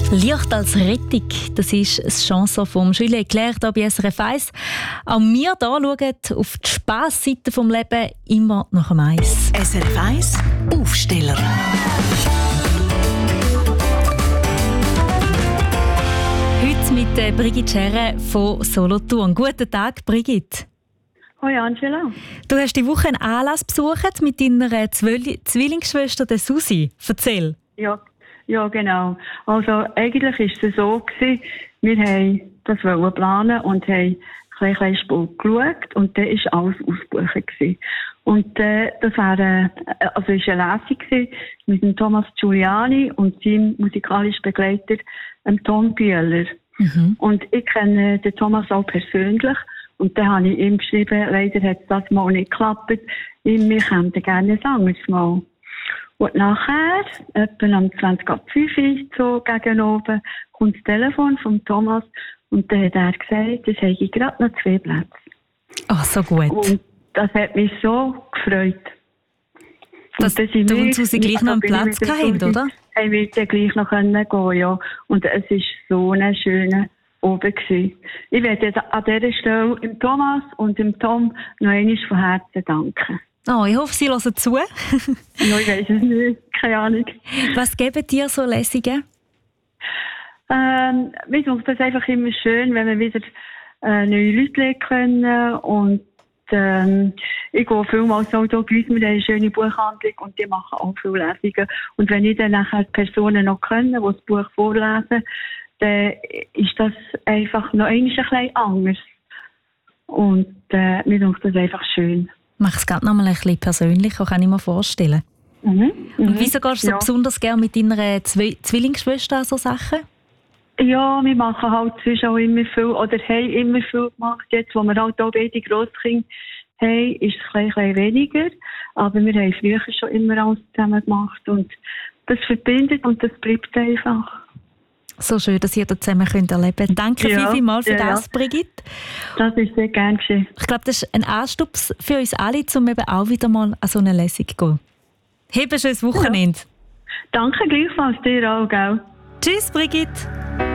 Licht als Rettung, das ist eine Chanson von Julien Clerc hier bei SRF 1. Auch wir hier schauen auf die Spassseite des Lebens immer nach dem Eis. SRF 1 Aufsteller. Heute mit Brigitte Scherre von Solothurn. Guten Tag, Brigitte. Hoi Angela. Du hast die Woche einen Anlass besucht mit deiner Zwillingsschwester der Susi. Erzähl. Ja, genau. Also eigentlich ist es so gewesen, wir haben das planen und haben ein kleines Spuk geschaut und dann war alles ausgebucht gewesen. Und das war eine Lesung gewesen mit dem Thomas Giuliani und seinem musikalischen Begleiter, dem Tom Bühler. Mhm. Und ich kenne den Thomas auch persönlich. Und dann habe ich ihm geschrieben, leider hat es das mal nicht geklappt. Wir könnten gerne ein anderes Mal. Und nachher, etwa um 20:05 so gegen oben, kommt das Telefon von Thomas und dann hat er gesagt, es hätte gerade noch 2 Plätze. Ach, so gut. Und das hat mich so gefreut. Dass du und Susi gleich noch einen Platz hatten, oder? Haben wir dann gleich noch gehen, ja. Und es war so ein schöner oben gewesen. Ich werde an dieser Stelle dem Thomas und dem Tom noch einmal von Herzen danken. Oh, ich hoffe, Sie hören zu. Ja, ich weiss es nicht. Keine Ahnung. Was geben dir so Lesungen? Mir finde das einfach immer schön, wenn wir wieder neue Leute lernen können. Und ich gehe vielmals auch hier bei uns, wir haben eine schöne Buchhandlung und die machen auch viele Lesungen. Und wenn ich dann nachher die Personen noch können, die das Buch vorlesen, dann ist das einfach noch ein bisschen anders. Und mir finde das einfach schön. Mach es gerade noch mal ein bisschen persönlicher, kann ich mir vorstellen. Und wieso gehst du so besonders gerne mit deiner Zwillingsschwester an so Sachen? Ja, wir machen halt zwischen auch immer viel, oder haben immer viel gemacht. Jetzt, wo wir halt auch beide Grosskinder haben, ist es ein bisschen weniger. Aber wir haben früher schon immer alles zusammen gemacht. Und das verbindet und das bleibt einfach. So schön, dass ihr das zusammen erleben könnt. Danke vielmals für das, Brigitte. Das ist sehr gerne geschehen. Ich glaube, das ist ein Anstups für uns alle, um eben auch wieder mal an so eine Lesung zu gehen. Hab ein schönes Wochenende. Ja. Danke gleichfalls dir auch, gell? Tschüss, Brigitte.